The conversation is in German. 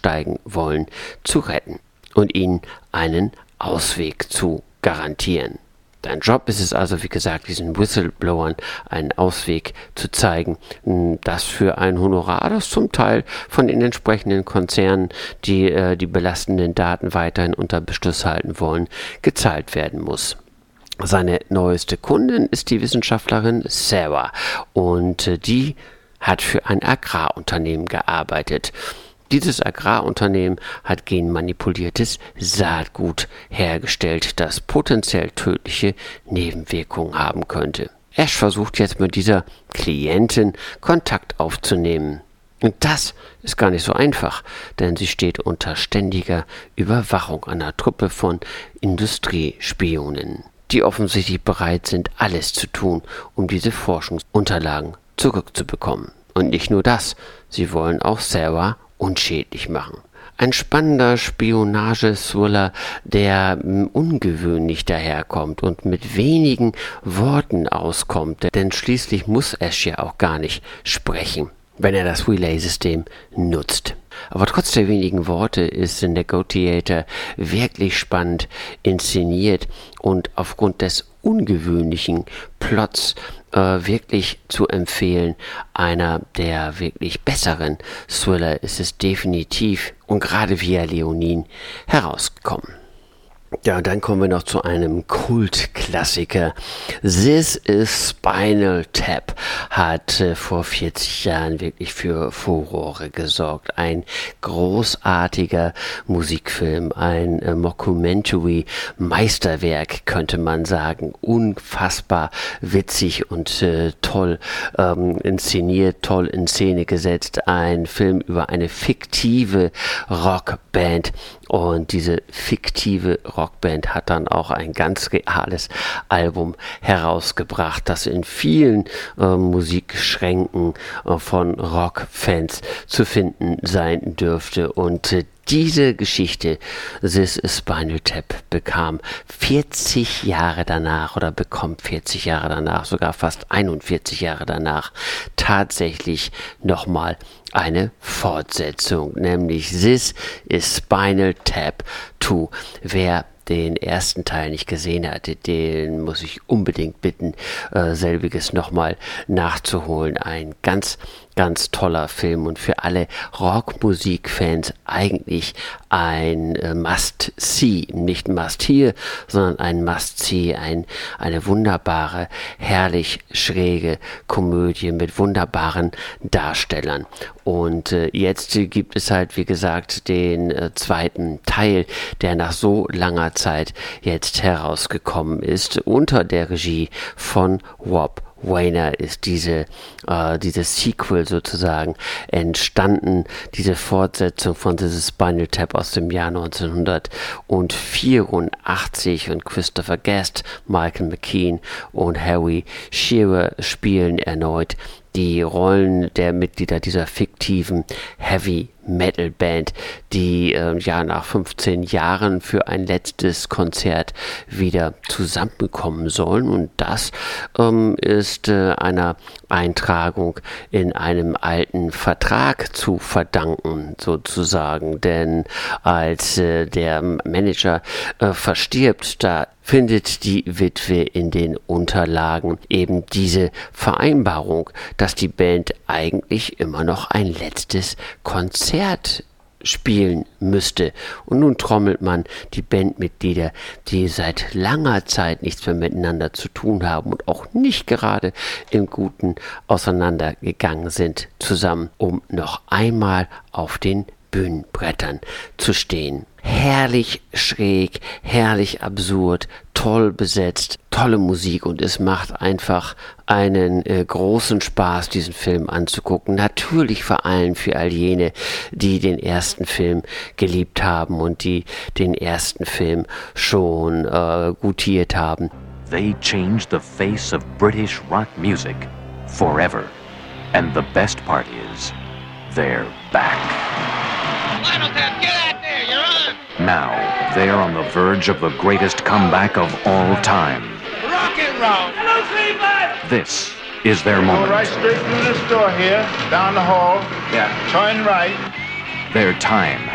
aussteigen wollen, zu retten und ihnen einen Ausweg zu garantieren. Dein Job ist es also, wie gesagt, diesen Whistleblowern einen Ausweg zu zeigen, das für ein Honorar, das zum Teil von den entsprechenden Konzernen, die die belastenden Daten weiterhin unter Beschluss halten wollen, gezahlt werden muss. Seine neueste Kundin ist die Wissenschaftlerin Sarah und die hat für ein Agrarunternehmen gearbeitet. Dieses Agrarunternehmen hat genmanipuliertes Saatgut hergestellt, das potenziell tödliche Nebenwirkungen haben könnte. Ash versucht jetzt mit dieser Klientin Kontakt aufzunehmen. Und das ist gar nicht so einfach, denn sie steht unter ständiger Überwachung einer Truppe von Industriespionen, die offensichtlich bereit sind, alles zu tun, um diese Forschungsunterlagen zurückzubekommen. Und nicht nur das, sie wollen auch Sarah unschädlich machen. Ein spannender Spionage-Thriller, der ungewöhnlich daherkommt und mit wenigen Worten auskommt, denn schließlich muss Ash ja auch gar nicht sprechen, wenn er das Relay-System nutzt. Aber trotz der wenigen Worte ist The Negotiator wirklich spannend inszeniert und aufgrund des ungewöhnlichen Plots wirklich zu empfehlen. Einer der wirklich besseren Thriller ist es definitiv und gerade via Leonin herausgekommen. Ja, und dann kommen wir noch zu einem Kultklassiker. This is Spinal Tap hat vor 40 Jahren wirklich für Furore gesorgt. Ein großartiger Musikfilm, ein Mockumentary-Meisterwerk, könnte man sagen. Unfassbar witzig und toll inszeniert, toll in Szene gesetzt. Ein Film über eine fiktive Rockband. Und diese fiktive Rockband hat dann auch ein ganz reales Album herausgebracht, das in vielen Musikschränken von Rockfans zu finden sein dürfte. Und diese Geschichte, This is Spinal Tap, bekam 40 Jahre danach oder bekommt 40 Jahre danach, sogar fast 41 Jahre danach, tatsächlich nochmal eine Fortsetzung, nämlich This is Spinal Tap 2. Wer den ersten Teil nicht gesehen hatte, den muss ich unbedingt bitten, selbiges nochmal nachzuholen. Ein ganz toller Film und für alle Rockmusikfans eigentlich ein Must-See, nicht Must-Hear, sondern ein Must-See, eine wunderbare, herrlich schräge Komödie mit wunderbaren Darstellern. Und jetzt gibt es halt, wie gesagt, den zweiten Teil, der nach so langer Zeit jetzt herausgekommen ist, unter der Regie von Rob Reiner ist dieses Sequel sozusagen entstanden, diese Fortsetzung von This Spinal Tap aus dem Jahr 1984 und Christopher Guest, Michael McKean und Harry Shearer spielen erneut die Rollen der Mitglieder dieser fiktiven Heavy Metal Band, die nach 15 Jahren für ein letztes Konzert wieder zusammenkommen sollen. Und das ist einer Eintragung in einem alten Vertrag zu verdanken, sozusagen. Denn als der Manager verstirbt, da findet die Witwe in den Unterlagen eben diese Vereinbarung, dass die Band eigentlich immer noch ein letztes Konzert spielen müsste. Und nun trommelt man die Bandmitglieder, die seit langer Zeit nichts mehr miteinander zu tun haben und auch nicht gerade im Guten auseinandergegangen sind, zusammen, um noch einmal auf den Bühnenbrettern zu stehen. Herrlich schräg, herrlich absurd, toll besetzt, tolle Musik und es macht einfach einen großen Spaß, diesen Film anzugucken. Natürlich vor allem für all jene, die den ersten Film geliebt haben und die den ersten Film schon gutiert haben. They changed the face of British rock music forever. And the best part is, they're back. Spinal Tap, get out there, you're on! Now, they are on the verge of the greatest comeback of all time. Rock and roll! Hello, Cleveland! This is their Go moment. right straight through this door here, down the hall. Yeah. Turn right. Their time